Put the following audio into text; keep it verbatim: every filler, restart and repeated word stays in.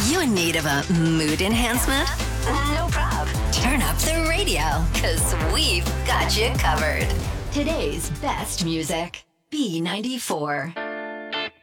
You in need of a mood enhancement? No prob. Turn up the radio, because we've got you covered. Today's best music. B ninety-four.